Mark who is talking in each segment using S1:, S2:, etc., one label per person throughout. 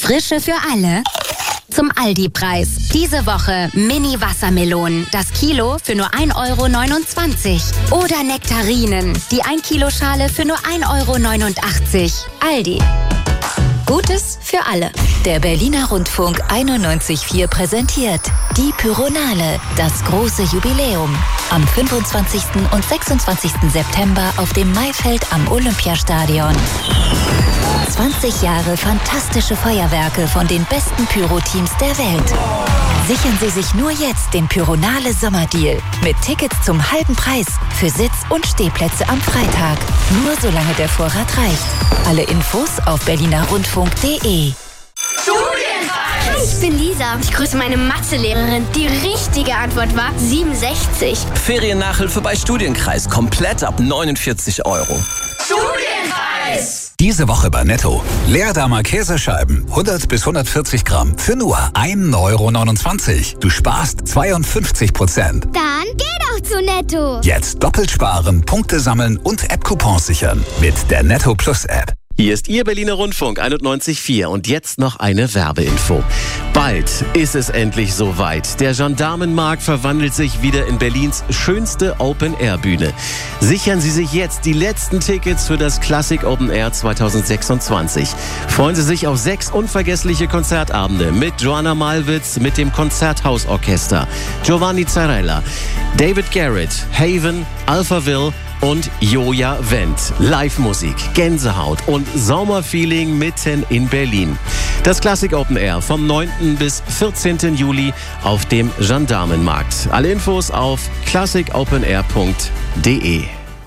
S1: Frische für alle. Zum Aldi-Preis. Diese Woche Mini-Wassermelonen. Das Kilo für nur 1,29 €. Oder Nektarinen. Die 1-Kilo-Schale für nur 1,89 €. Aldi. Gutes für alle.
S2: Der Berliner Rundfunk 91.4 präsentiert die Pyronale, das große Jubiläum. Am 25. und 26. September auf dem Maifeld am Olympiastadion. 20 Jahre fantastische Feuerwerke von den besten Pyro-Teams der Welt. Sichern Sie sich nur jetzt den Pyronale Sommerdeal mit Tickets zum halben Preis für Sitz- und Stehplätze am Freitag. Nur solange der Vorrat reicht. Alle Infos auf berlinerrundfunk.de.
S3: Ich bin Lisa. Ich grüße meine Mathelehrerin. Die richtige Antwort war 67.
S4: Feriennachhilfe bei Studienkreis. Komplett ab 49 €.
S3: Studienpreis!
S5: Diese Woche bei Netto. Leerdammer Käsescheiben, 100 bis 140 Gramm für nur 1,29 €. Du sparst 52%.
S3: Dann geh doch zu Netto.
S5: Jetzt doppelt sparen, Punkte sammeln und App-Coupons sichern mit der Netto Plus App.
S6: Hier ist Ihr Berliner Rundfunk 91.4 und jetzt noch eine Werbeinfo. Bald ist es endlich soweit. Der Gendarmenmarkt verwandelt sich wieder in Berlins schönste Open-Air-Bühne. Sichern Sie sich jetzt die letzten Tickets für das Classic Open Air 2026. Freuen Sie sich auf 6 unvergessliche Konzertabende mit Joanna Malwitz, mit dem Konzerthausorchester, Giovanni Zarella, David Garrett, Haven, Alphaville und Joja Wendt. Live-Musik, Gänsehaut und Sommerfeeling mitten in Berlin. Das Classic Open Air vom 9. bis 14. Juli auf dem Gendarmenmarkt. Alle Infos auf classicopenair.de.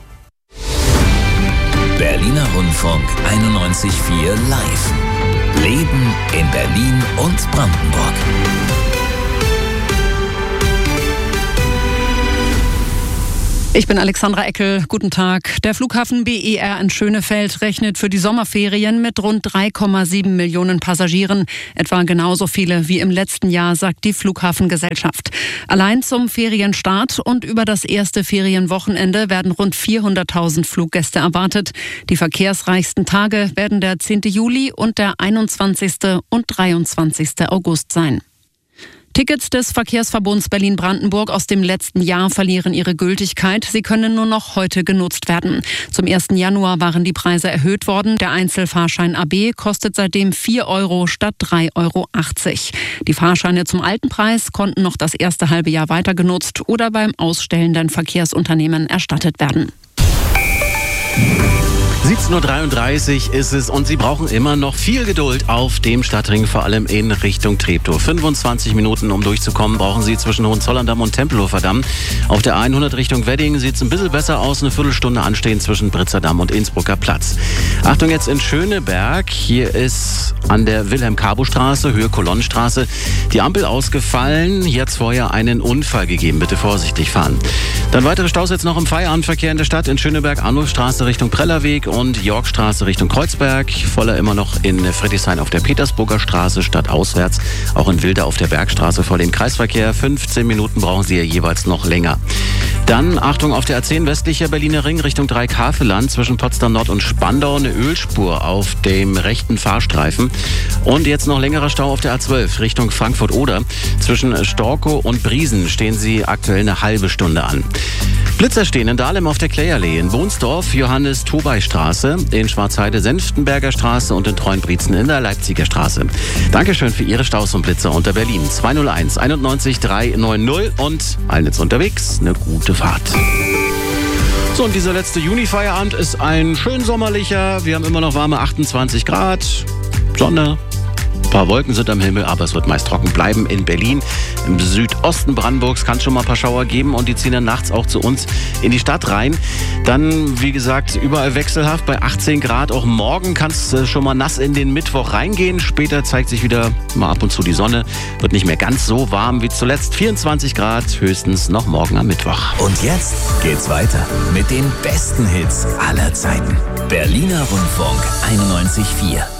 S5: Berliner Rundfunk 91.4 live. Leben in Berlin und Brandenburg.
S7: Ich bin Alexandra Eckel. Guten Tag. Der Flughafen BER in Schönefeld rechnet für die Sommerferien mit rund 3,7 Millionen Passagieren. Etwa genauso viele wie im letzten Jahr, sagt die Flughafengesellschaft. Allein zum Ferienstart und über das erste Ferienwochenende werden rund 400.000 Fluggäste erwartet. Die verkehrsreichsten Tage werden der 10. Juli und der 21. und 23. August sein. Tickets des Verkehrsverbunds Berlin-Brandenburg aus dem letzten Jahr verlieren ihre Gültigkeit. Sie können nur noch heute genutzt werden. Zum 1. Januar waren die Preise erhöht worden. Der Einzelfahrschein AB kostet seitdem 4 € statt 3,80 €. Die Fahrscheine zum alten Preis konnten noch das erste halbe Jahr weiter genutzt oder beim ausstellenden Verkehrsunternehmen erstattet werden.
S6: 17:33 Uhr ist es und Sie brauchen immer noch viel Geduld auf dem Stadtring, vor allem in Richtung Treptow. 25 Minuten, um durchzukommen, brauchen Sie zwischen Hohenzollern-Damm und Tempelhofer Damm. Auf der 100 Richtung Wedding sieht es ein bisschen besser aus, eine Viertelstunde anstehen zwischen Britzerdamm und Innsbrucker Platz. Achtung jetzt in Schöneberg, hier ist an der Wilhelm-Karbo-Straße, Höhe Kolonnenstraße, die Ampel ausgefallen. Hier hat es vorher einen Unfall gegeben, bitte vorsichtig fahren. Dann weitere Staus jetzt noch im Feierabendverkehr in der Stadt, in Schöneberg, Arnulfstraße Richtung Prellerweg und Yorkstraße Richtung Kreuzberg. Voller immer noch in Friedrichshain auf der Petersburger Straße, stadtauswärts. Auch in Wilder auf der Bergstraße voll den Kreisverkehr. 15 Minuten brauchen Sie ja jeweils noch länger. Dann Achtung auf der A10 westlicher Berliner Ring Richtung Dreikafeland zwischen Potsdam Nord und Spandau. Eine Ölspur auf dem rechten Fahrstreifen. Und jetzt noch längerer Stau auf der A12 Richtung Frankfurt-Oder. Zwischen Storkow und Briesen stehen Sie aktuell eine halbe Stunde an. Blitzer stehen in Dahlem auf der Kläallee, in Bohnsdorf Johannes-Tobay-Straße, in Schwarzheide-Senftenberger Straße und in Treuenbrietzen in der Leipziger Straße. Dankeschön für Ihre Staus und Blitzer unter Berlin. 201 91 390 und allen jetzt unterwegs eine gute Fahrt. So, und dieser letzte Juni-Feierabend ist ein schön sommerlicher. Wir haben immer noch warme 28 Grad, Sonne. Ein paar Wolken sind am Himmel, aber es wird meist trocken bleiben in Berlin. Im Südosten Brandenburgs kann es schon mal ein paar Schauer geben und die ziehen dann nachts auch zu uns in die Stadt rein. Dann, wie gesagt, überall wechselhaft bei 18 Grad. Auch morgen kann es schon mal nass in den Mittwoch reingehen. Später zeigt sich wieder mal ab und zu die Sonne. Wird nicht mehr ganz so warm wie zuletzt. 24 Grad höchstens noch morgen am Mittwoch.
S5: Und jetzt geht's weiter mit den besten Hits aller Zeiten. Berliner Rundfunk 91.4.